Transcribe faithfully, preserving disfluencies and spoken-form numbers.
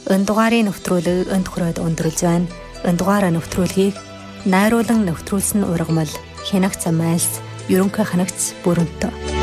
Энэ дугаарыг нэвтрүүлэг энэ тохиолд өндөрлж байна. Энэ дугаараа нэвтрүүлгийг найруулан нэвтрүүлсэн ургамал Хянагт замаас ерөнхий ханагт бүрэнтэ.